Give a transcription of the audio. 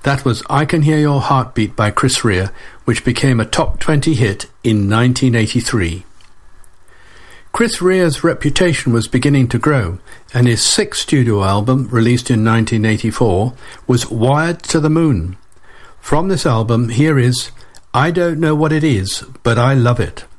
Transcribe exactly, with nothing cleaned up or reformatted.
That was I Can Hear Your Heartbeat by Chris Rea, which became a top twenty hit in nineteen eighty-three. Chris Rea's reputation was beginning to grow, and his sixth studio album, released in nineteen eighty-four, was Wired to the Moon. From this album, here is I Don't Know What It Is, But I Love It.